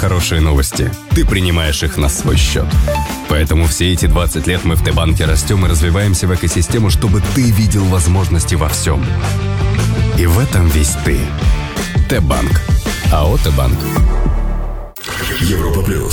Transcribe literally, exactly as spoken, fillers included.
хорошие новости. Ты принимаешь их на свой счет. Поэтому все эти двадцать лет мы в Т-банке растем и развиваемся в экосистему, чтобы ты видел возможности во всем. И в этом весь ты. Т-банк. АО «Т-банк». Европа плюс.